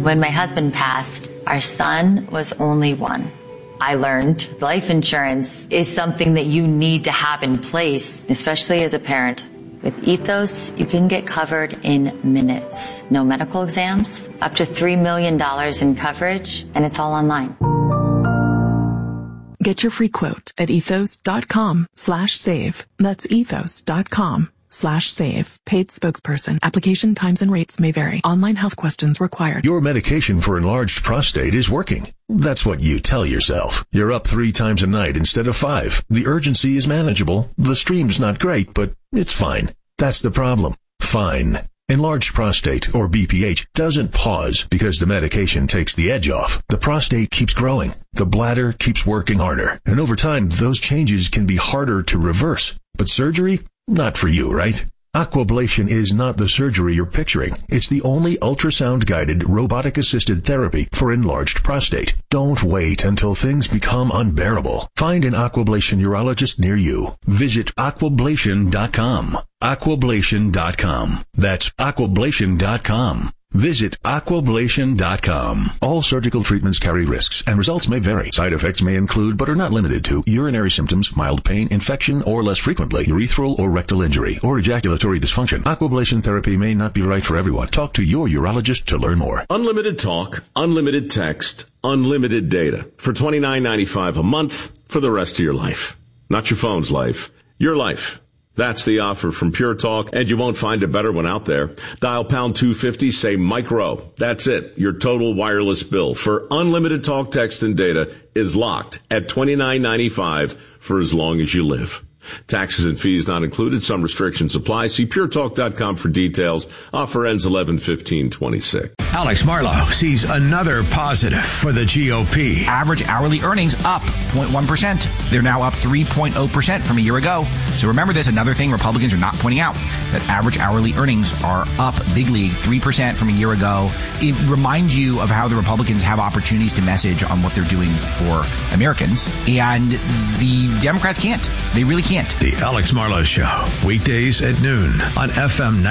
When my husband passed, our son was only one. I learned life insurance is something that you need to have in place, especially as a parent. With Ethos, you can get covered in minutes. No medical exams, up to $3 million in coverage, and it's all online. Get your free quote at ethos.com/save. That's ethos.com/save. Paid spokesperson. Application times and rates may vary. Online health questions required. Your medication for enlarged prostate is working. That's what you tell yourself. You're up 3 times a night instead of 5. The urgency is manageable. The stream's not great, but it's fine. That's the problem. Fine. Enlarged prostate, or BPH, doesn't pause because the medication takes the edge off. The prostate keeps growing. The bladder keeps working harder. And over time, those changes can be harder to reverse. But surgery? Not for you, right? Aquablation is not the surgery you're picturing. It's the only ultrasound-guided, robotic-assisted therapy for enlarged prostate. Don't wait until things become unbearable. Find an Aquablation urologist near you. Visit aquablation.com. Aquablation.com. That's aquablation.com. Visit aquablation.com. All surgical treatments carry risks, and results may vary. Side effects may include, but are not limited to, urinary symptoms, mild pain, infection, or less frequently, urethral or rectal injury, or ejaculatory dysfunction. Aquablation therapy may not be right for everyone. Talk to your urologist to learn more. Unlimited talk, unlimited text, unlimited data for $29.95 a month for the rest of your life. Not your phone's life, your life. That's the offer from Pure Talk, and you won't find a better one out there. Dial pound 250, say Mike Rowe. That's it. Your total wireless bill for unlimited talk, text, and data is locked at $29.95 for as long as you live. Taxes and fees not included. Some restrictions apply. See puretalk.com for details. Offer ends 11/15/26. Alex Marlow sees another positive for the GOP. Average hourly earnings up 0.1%. They're now up 3.0% from a year ago. So remember this, another thing Republicans are not pointing out, that average hourly earnings are up big league 3% from a year ago. It reminds you of how the Republicans have opportunities to message on what they're doing for Americans. And the Democrats can't. They really can't. The Alex Marlow Show, weekdays at noon on FM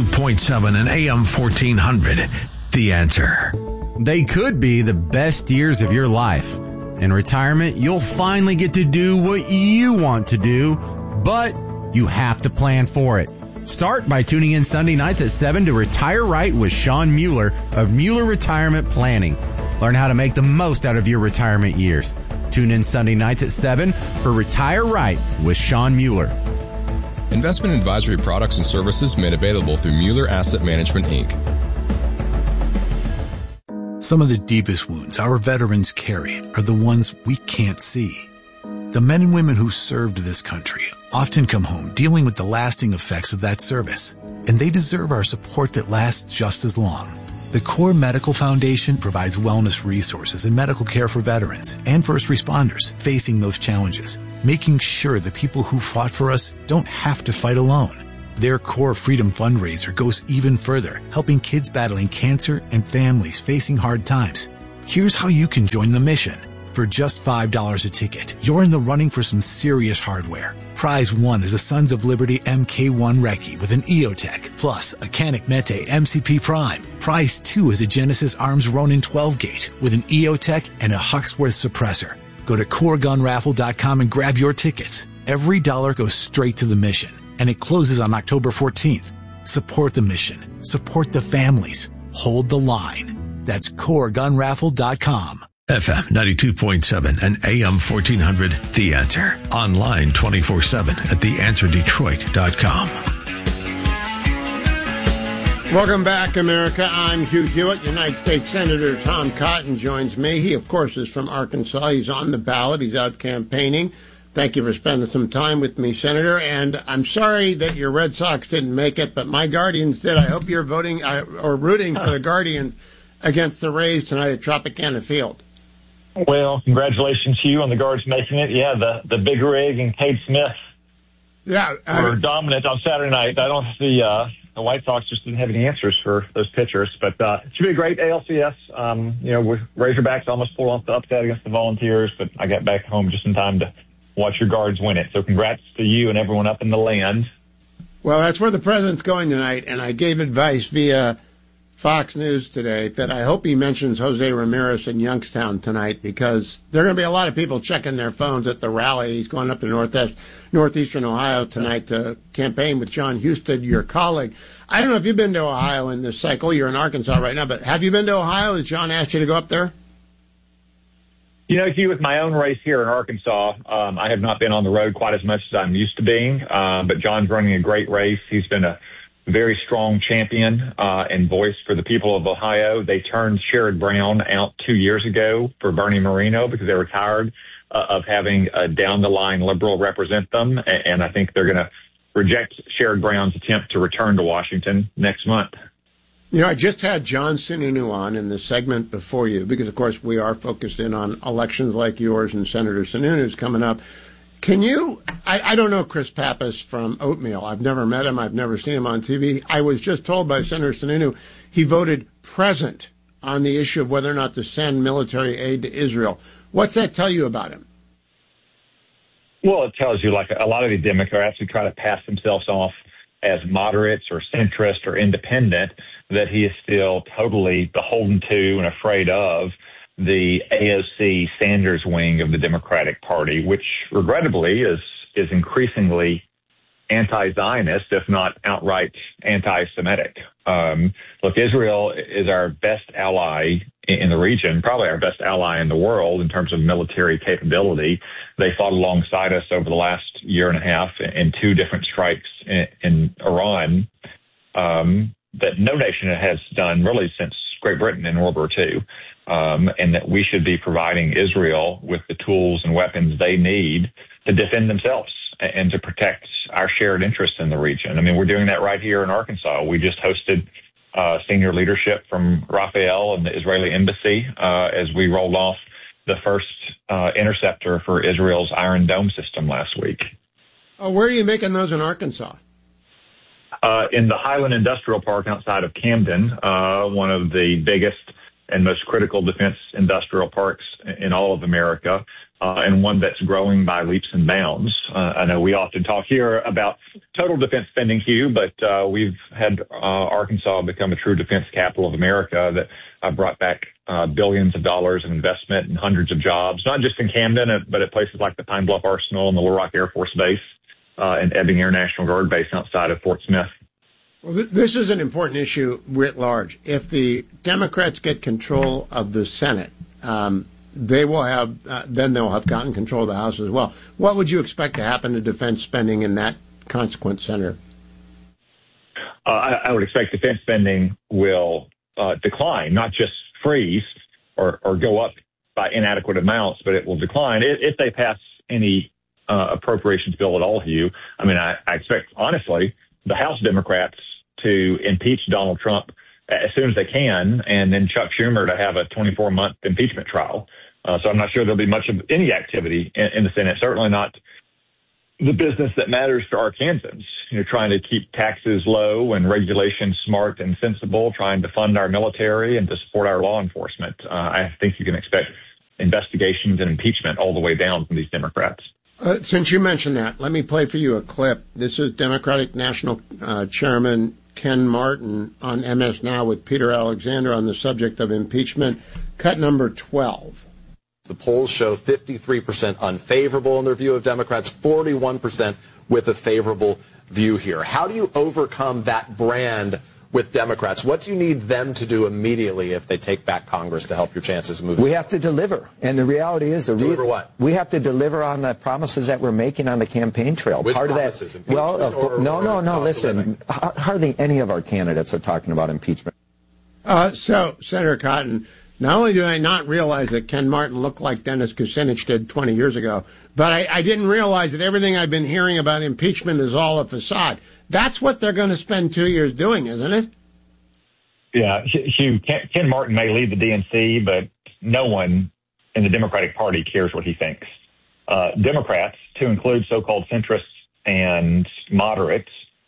92.7 and AM 1400. The Answer. They could be the best years of your life. In retirement, you'll finally get to do what you want to do, but you have to plan for it. Start by tuning in Sunday nights at 7 to Retire Right with Sean Mueller of Mueller Retirement Planning. Learn how to make the most out of your retirement years. Tune in Sunday nights at 7 for Retire Right with Sean Mueller. Investment advisory products and services made available through Mueller Asset Management, Inc. Some of the deepest wounds our veterans carry are the ones we can't see. The men and women who served this country often come home dealing with the lasting effects of that service, and they deserve our support that lasts just as long. The Core Medical Foundation provides wellness resources and medical care for veterans and first responders facing those challenges, making sure the people who fought for us don't have to fight alone. Their Core Freedom fundraiser goes even further, helping kids battling cancer and families facing hard times. Here's how you can join the mission. For just $5 a ticket, you're in the running for some serious hardware. Prize 1 is a Sons of Liberty MK1 Recce with an EOTech, plus a Canik Mete MCP Prime. Prize 2 is a Genesis Arms Ronin 12-gauge with an EOTech and a Huxworth suppressor. Go to CoreGunRaffle.com and grab your tickets. Every dollar goes straight to the mission, and it closes on October 14th. Support the mission. Support the families. Hold the line. That's CoreGunRaffle.com. FM 92.7 and AM 1400, The Answer. Online 24/7 at theanswerdetroit.com. Welcome back, America. I'm Hugh Hewitt. United States Senator Tom Cotton joins me. He, of course, is from Arkansas. He's on the ballot. He's out campaigning. Thank you for spending some time with me, Senator. And I'm sorry that your Red Sox didn't make it, but my Guardians did. I hope you're voting or rooting for the Guardians against the Rays tonight at Tropicana Field. Well, congratulations to you on the Guards making it. Yeah, the Big Rig and Cade Smith were dominant on Saturday night. I don't see the White Sox just didn't have any answers for those pitchers. But it should be a great ALCS. With Razorbacks almost pulled off the upset against the Volunteers, but I got back home just in time to watch your Guards win it. So congrats to you and everyone up in the land. Well, that's where the president's going tonight, and I gave advice via Fox News today that I hope he mentions Jose Ramirez in Youngstown tonight, because there are going to be a lot of people checking their phones at the rally. He's going up to northeastern Ohio tonight to campaign with John Husted, your colleague. I don't know if you've been to Ohio in this cycle. You're in Arkansas right now, but have you been to Ohio? Has John asked you to go up there? You know, Hugh, with my own race here in Arkansas, I have not been on the road quite as much as I'm used to being, but John's running a great race. He's been a very strong champion and voice for the people of Ohio. They turned Sherrod Brown out 2 years ago for Bernie Moreno because they were tired of having a down-the-line liberal represent them, and I think they're going to reject Sherrod Brown's attempt to return to Washington next month. You know, I just had John Sununu on in the segment before you because, of course, we are focused in on elections like yours, and Senator Sununu's coming up. Can you, I don't know Chris Pappas from Oatmeal. I've never met him. I've never seen him on TV. I was just told by Senator Sununu he voted present on the issue of whether or not to send military aid to Israel. What's that tell you about him? Well, it tells you, like a lot of the Democrats who try to pass themselves off as moderates or centrist or independent, that he is still totally beholden to and afraid of the AOC Sanders wing of the Democratic Party, which regrettably is increasingly anti-Zionist, if not outright anti-Semitic. Look, Israel is our best ally in the region, probably our best ally in the world in terms of military capability. They fought alongside us over the last year and a half in two different strikes in Iran that no nation has done really since Great Britain in World War II, and that we should be providing Israel with the tools and weapons they need to defend themselves and to protect our shared interests in the region. I mean, we're doing that right here in Arkansas. We just hosted senior leadership from Rafael and the Israeli embassy as we rolled off the first interceptor for Israel's Iron Dome system last week. Oh, where are you making those in Arkansas? In the Highland Industrial Park outside of Camden, one of the biggest and most critical defense industrial parks in all of America, and one that's growing by leaps and bounds. I know we often talk here about total defense spending, Hugh, but we've had Arkansas become a true defense capital of America that brought back billions of dollars in investment and hundreds of jobs, not just in Camden, but at places like the Pine Bluff Arsenal and the Little Rock Air Force Base and Ebbing Air National Guard Base outside of Fort Smith. Well, this is an important issue writ large. If the Democrats get control of the Senate, they will have then they'll have gotten control of the House as well. What would you expect to happen to defense spending in that consequent, Senator? I would expect defense spending will decline, not just freeze or go up by inadequate amounts, but it will decline if they pass any appropriations bill at all, Hugh. I mean, I expect, honestly, the House Democrats to impeach Donald Trump as soon as they can, and then Chuck Schumer to have a 24-month impeachment trial. So I'm not sure there'll be much of any activity in the Senate, certainly not the business that matters to Arkansans, trying to keep taxes low and regulations smart and sensible, trying to fund our military and to support our law enforcement. I think you can expect investigations and impeachment all the way down from these Democrats. Since you mentioned that, let me play for you a clip. This is Democratic National Chairman Ken Martin on MS Now with Peter Alexander on the subject of impeachment. Cut number 12. The polls show 53% unfavorable in their view of Democrats, 41% with a favorable view here. How do you overcome that brand with Democrats? What do you need them to do immediately if they take back Congress to help your chances of moving? We have to deliver. And the reality is, deliver what? We have to deliver on the promises that we're making on the campaign trail. Which Part promises? of that, no. Listen, hardly any of our candidates are talking about impeachment. So, Senator Cotton, not only did I not realize that Ken Martin looked like Dennis Kucinich did 20 years ago, but I didn't realize that everything I've been hearing about impeachment is all a facade. That's what they're going to spend 2 years doing, isn't it? Yeah, Hugh, Ken Martin may lead the DNC, but no one in the Democratic Party cares what he thinks. Democrats, to include so-called centrists and moderates,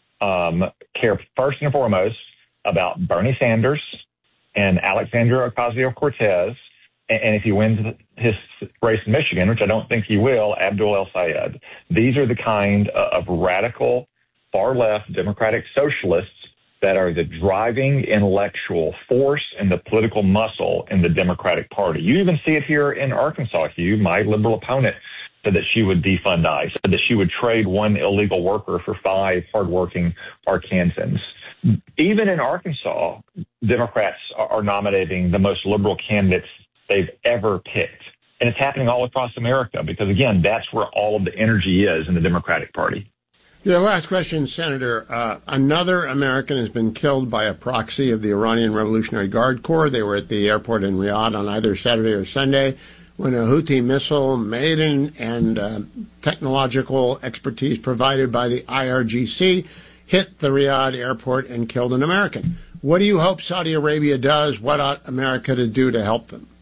care first and foremost about Bernie Sanders and Alexandria Ocasio-Cortez, and if he wins his race in Michigan, which I don't think he will, Abdul El-Sayed. These are the kind of radical, far-left Democratic socialists that are the driving intellectual force and the political muscle in the Democratic Party. You even see it here in Arkansas, Hugh. My liberal opponent said that she would defund ICE, said that she would trade one illegal worker for 5 hardworking Arkansans. Even in Arkansas, Democrats are nominating the most liberal candidates they've ever picked. And it's happening all across America because, again, that's where all of the energy is in the Democratic Party. Yeah, last question, Senator. Another American has been killed by a proxy of the Iranian Revolutionary Guard Corps. They were at the airport in Riyadh on either Saturday or Sunday when a Houthi missile made and technological expertise provided by the IRGC hit the Riyadh airport and killed an American. What do you hope Saudi Arabia does? What ought America to do to help them?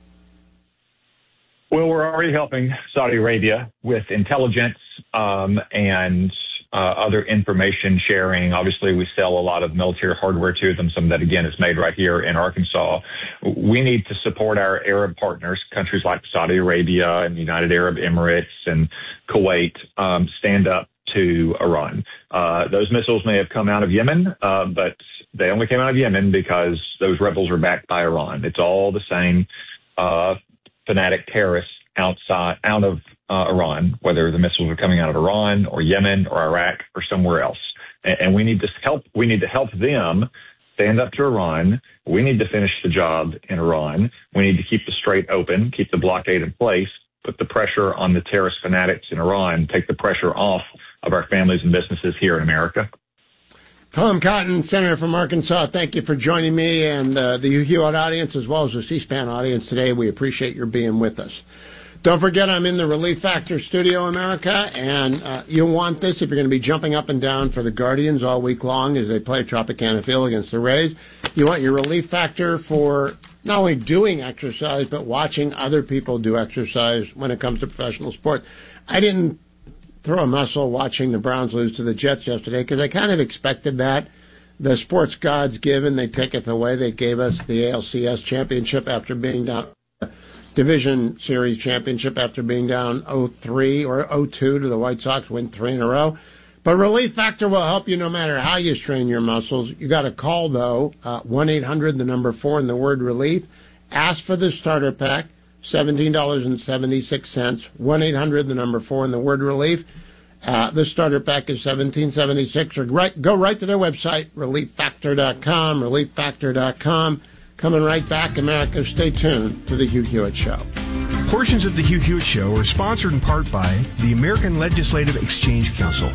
Well, we're already helping Saudi Arabia with intelligence and other information sharing. Obviously, we sell a lot of military hardware to them. Some of that, again, is made right here in Arkansas. We need to support our Arab partners, countries like Saudi Arabia and the United Arab Emirates and Kuwait, stand up to Iran. Those missiles may have come out of Yemen, but they only came out of Yemen because those rebels are backed by Iran. It's all the same fanatic terrorists out of Iran, whether the missiles are coming out of Iran or Yemen or Iraq or somewhere else. And we need to help. We need to help them stand up to Iran. We need to finish the job in Iran. We need to keep the strait open, keep the blockade in place, put the pressure on the terrorist fanatics in Iran, take the pressure off of our families and businesses here in America. Tom Cotton, Senator from Arkansas, thank you for joining me and the Hugh Hewitt audience as well as the C-SPAN audience today. We appreciate your being with us. Don't forget, I'm in the Relief Factor studio, America, and you'll want this if you're going to be jumping up and down for the Guardians all week long as they play Tropicana Field against the Rays. You want your Relief Factor for not only doing exercise, but watching other people do exercise when it comes to professional sports. I didn't throw a muscle watching the Browns lose to the Jets yesterday because I kind of expected that. The sports gods give and they taketh away. They gave us the ALCS championship after being down, Division Series championship after being down 0-3 or 0-2 to the White Sox, win 3 in a row. But Relief Factor will help you no matter how you strain your muscles. You got to call, though, 1-800, the number 4, and the word relief. Ask for the starter pack, $17.76. 1-800, the number 4, and the word relief. The starter pack is $17.76. Or go right to their website, relieffactor.com, relieffactor.com. Coming right back, America. Stay tuned to The Hugh Hewitt Show. Portions of The Hugh Hewitt Show are sponsored in part by the American Legislative Exchange Council.